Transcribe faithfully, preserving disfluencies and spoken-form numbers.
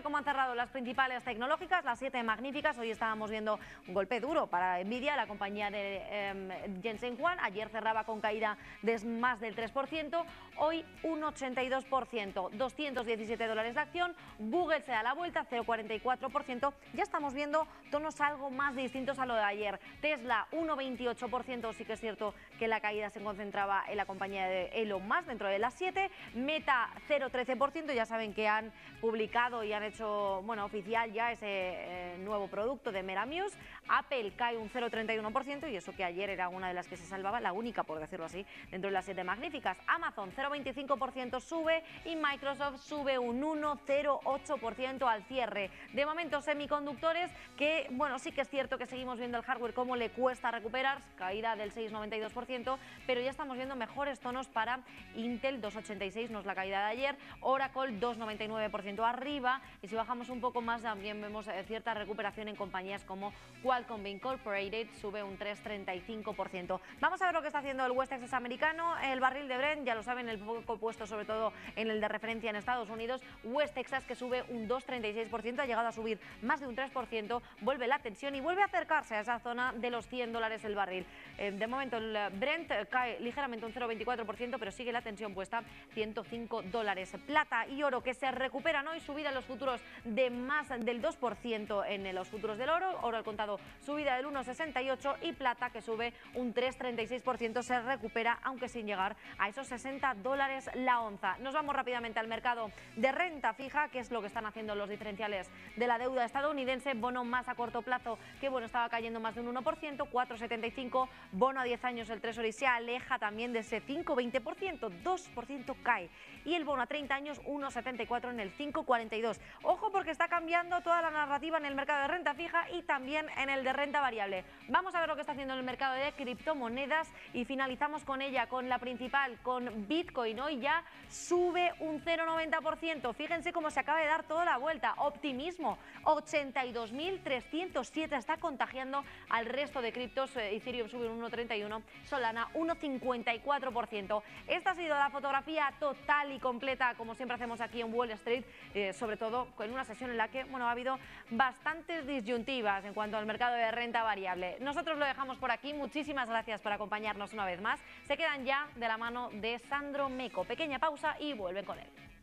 cómo han cerrado las principales tecnológicas, las siete magníficas. Hoy estábamos viendo un golpe duro para Nvidia, la compañía de eh, Jensen Huang. Ayer cerraba con caída de más del tres por ciento, hoy un ochenta y dos por ciento, doscientos diecisiete dólares la acción. Google se da la vuelta, cero coma cuarenta y cuatro por ciento. Ya estamos viendo tonos algo más distintos a lo de ayer. Tesla, uno coma veintiocho por ciento, sí que es cierto que la caída se concentraba en la compañía de Elon Musk dentro de las siete. Meta, cero coma trece por ciento, ya saben que han publicado y han hecho, bueno, oficial ya ese eh, nuevo producto de Meramuse. Apple cae un cero coma treinta y uno por ciento y eso que ayer era una de las que se salvaba, la única por decirlo así, dentro de las siete magníficas. Amazon, cero coma veinticinco por ciento sube y Microsoft sube un uno coma cero ocho por ciento al cierre. De momento, semiconductores, que bueno, sí que es cierto que seguimos viendo el hardware cómo le cuesta recuperar, caída del seis coma noventa y dos por ciento, pero ya estamos viendo mejores tonos para Intel, dos coma ochenta y seis, no es la caída de ayer, Oracle, dos coma noventa y nueve por ciento arriba, y si bajamos un poco más también vemos eh, cierta recuperación en compañías como Qualcomm Incorporated, sube un tres coma treinta y cinco por ciento. Vamos a ver lo que está haciendo el West Texas americano, el barril de Brent, ya lo saben, el foco puesto sobre todo en el de referencia en Estados Unidos. West Texas, que sube un dos coma treinta y seis por ciento, ha llegado a subir más de un tres por ciento, vuelve la tensión y vuelve a acercarse a esa zona de los cien dólares el barril. Eh, de momento el Brent cae ligeramente un cero coma veinticuatro por ciento, pero sigue la tensión puesta, ciento cinco dólares. Plata y oro que se recuperan hoy, subida en los futuros de más del dos por ciento en los futuros del oro, oro al contado subida del uno coma sesenta y ocho y plata que sube un tres coma treinta y seis por ciento, se recupera aunque sin llegar a esos sesenta dólares la onza. Nos vamos rápidamente al mercado de renta fija, que es lo que están haciendo los diferenciales de la deuda estadounidense. Bono más a corto plazo, que bueno, estaba cayendo más de un uno por ciento, cuatro coma setenta y cinco, bono a diez años el Treasury se aleja también de ese cinco coma veinte por ciento, dos por ciento cae, y el bono a treinta años uno coma setenta y cuatro en el cinco coma cuarenta y dos. Ojo, porque está cambiando toda la narrativa en el mercado de renta fija y también en el de renta variable. Vamos a ver lo que está haciendo en el mercado de criptomonedas y finalizamos con ella, con la principal, con Bitcoin. Hoy ya sube un cero coma noventa por ciento. Fíjense cómo se acaba de dar toda la vuelta. Optimismo, ochenta y dos mil trescientos siete, está contagiando al resto de criptos. Ethereum sube un uno coma treinta y uno, Solana uno coma cincuenta y cuatro por ciento. Esta ha sido la fotografía total y completa, como siempre hacemos aquí en Wall Street, eh, sobre todo con una sesión en la que bueno, ha habido bastantes disyuntivas en cuanto al mercado de renta variable. Nosotros lo dejamos por aquí. Muchísimas gracias por acompañarnos una vez más. Se quedan ya de la mano de Sandro Meco. Pequeña pausa y vuelven con él.